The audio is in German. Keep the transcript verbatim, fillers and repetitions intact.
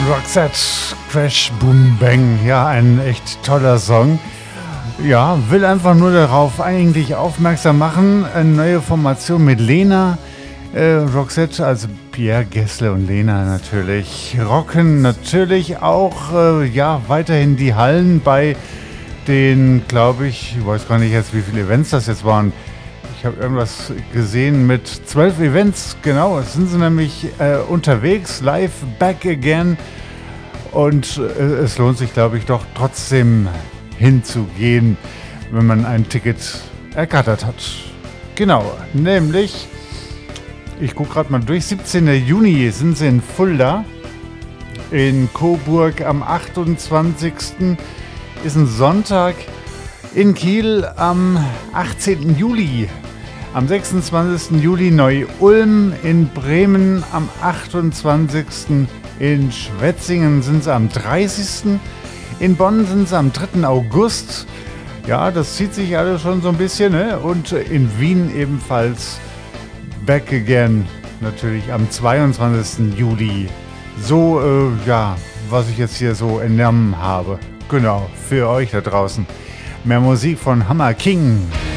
Roxette, Crash Boom Bang, ja, ein echt toller Song. Ja, will einfach nur darauf eigentlich aufmerksam machen, eine neue Formation mit Lena, äh, Roxette, also Pierre Gessle und Lena natürlich, rocken natürlich auch, äh, ja, weiterhin die Hallen bei den, glaube ich, ich weiß gar nicht jetzt, wie viele Events das jetzt waren. Ich habe irgendwas gesehen mit zwölf Events, genau, sind sie nämlich äh, unterwegs, live, back again. Und äh, es lohnt sich, glaube ich, doch trotzdem hinzugehen, wenn man ein Ticket ergattert hat. Genau, nämlich, ich gucke gerade mal durch, siebzehnten Juni sind sie in Fulda, in Coburg am achtundzwanzigsten ist ein Sonntag, in Kiel am achtzehnten Juli, am sechsundzwanzigsten Juli Neu-Ulm, in Bremen am achtundzwanzigsten in Schwetzingen sind sie am dreißigsten in Bonn sind sie am dritten August. Ja, das zieht sich alles schon so ein bisschen, ne? Und in Wien ebenfalls back again, natürlich am zweiundzwanzigsten Juli. So, äh, ja, was ich jetzt hier so entnommen habe. Genau, für euch da draußen. Mehr Musik von Hammer King.